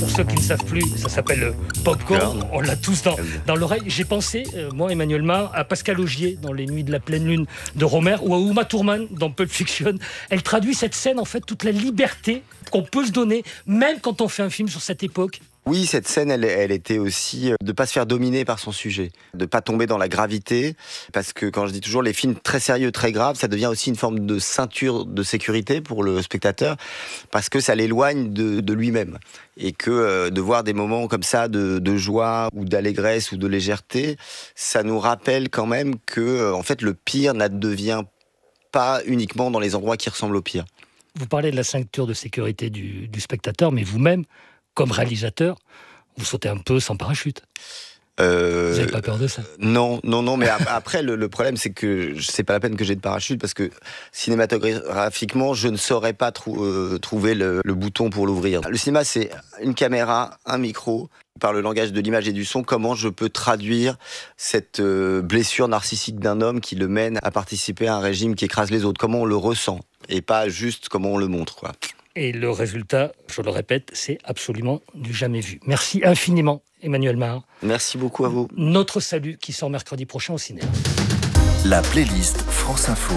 Pour ceux qui ne savent plus, ça s'appelle Popcorn. On l'a tous dans l'oreille. J'ai pensé, moi, Emmanuel Mar, à Pascal Augier dans Les Nuits de la pleine lune de Rohmer ou à Uma Thurman dans Pulp Fiction. Elle traduit cette scène, en fait, toute la liberté qu'on peut se donner, même quand on fait un film sur cette époque. Oui, cette scène, elle était aussi de pas se faire dominer par son sujet, de pas tomber dans la gravité, parce que quand je dis toujours les films très sérieux, très graves, ça devient aussi une forme de ceinture de sécurité pour le spectateur, parce que ça l'éloigne de lui-même. Et que de voir des moments comme ça de joie ou d'allégresse ou de légèreté, ça nous rappelle quand même que en fait le pire n'advient pas uniquement dans les endroits qui ressemblent au pire. Vous parlez de la ceinture de sécurité du spectateur, mais vous-même, comme réalisateur, vous sautez un peu sans parachute. Vous n'avez pas peur de ça? Non, mais après, le problème, c'est que c'est pas la peine que j'ai de parachute, parce que cinématographiquement, je ne saurais pas trouver le bouton pour l'ouvrir. Le cinéma, c'est une caméra, un micro. Par le langage de l'image et du son, comment je peux traduire cette blessure narcissique d'un homme qui le mène à participer à un régime qui écrase les autres? Comment on le ressent, et pas juste comment on le montre, quoi. Et le résultat, je le répète, c'est absolument du jamais vu. Merci infiniment, Emmanuel Mar. Merci beaucoup à vous. Notre salut qui sort mercredi prochain au cinéma. La playlist France Info.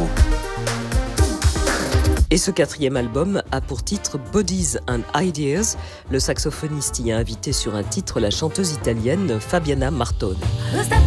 Et ce 4e album a pour titre Bodies and Ideas. Le saxophoniste y a invité sur un titre la chanteuse italienne Fabiana Martone.